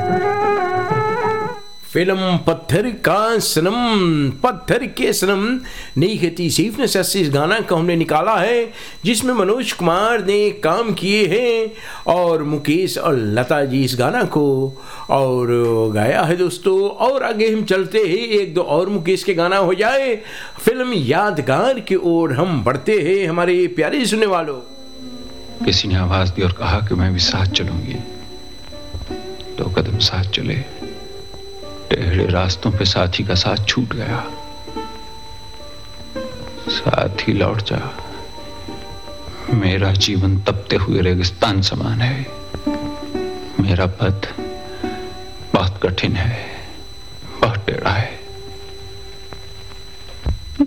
Film पत्थर का सनम, पत्थर के सनम नई खेती सीफ ने से इस गाना को हमने निकाला है, जिसमें मनोज कुमार ने काम किए हैं और मुकेश और लता जी इस गाना को और गाया है दोस्तों। और आगे हम चलते हैं, एक दो और मुकेश के गाना हो जाए, फिल्म यादगार की ओर हम बढ़ते हैं हमारे प्यारे सुनने वालों। किसी ने आवाज दी और कहा कि मैं भी साथ चलूंगी। 2 कदम साथ चले, टेढ़े रास्तों पे साथी का साथ छूट गया। साथ ही लौट जा, मेरा जीवन तपते हुए रेगिस्तान समान है। मेरा पथ बहुत कठिन है, बहुत टेढ़ा है।